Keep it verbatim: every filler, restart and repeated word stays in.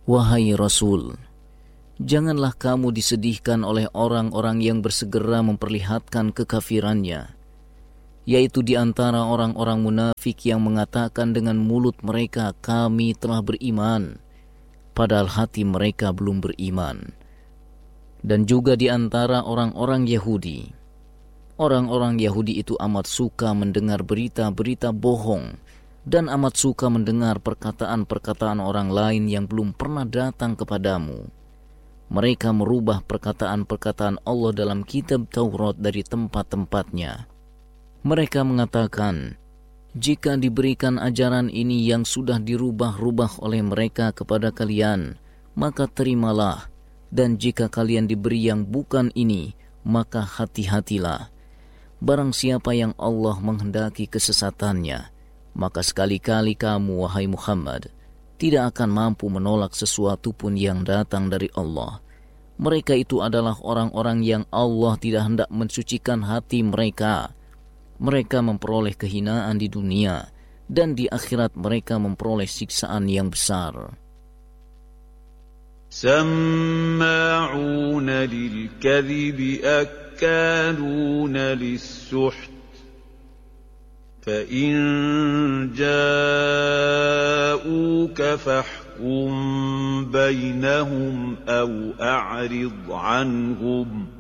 Wahai Rasul, janganlah kamu disedihkan oleh orang-orang yang bersegera memperlihatkan kekafirannya, yaitu di antara orang-orang munafik yang mengatakan dengan mulut mereka, kami telah beriman, padahal hati mereka belum beriman. Dan juga di antara orang-orang Yahudi. Orang-orang Yahudi itu amat suka mendengar berita-berita bohong dan amat suka mendengar perkataan-perkataan orang lain yang belum pernah datang kepadamu. Mereka merubah perkataan-perkataan Allah dalam kitab Taurat dari tempat-tempatnya. Mereka mengatakan, jika diberikan ajaran ini yang sudah dirubah-rubah oleh mereka kepada kalian, maka terimalah. Dan jika kalian diberi yang bukan ini, maka hati-hatilah. Barang siapa yang Allah menghendaki kesesatannya, maka sekali-kali kamu, wahai Muhammad, tidak akan mampu menolak sesuatu pun yang datang dari Allah. Mereka itu adalah orang-orang yang Allah tidak hendak mensucikan hati mereka. Mereka memperoleh kehinaan di dunia, dan di akhirat mereka memperoleh siksaan yang besar. سماعون للكذب أكالون للسحت فإن جاءوك فاحكم بينهم أو أعرض عنهم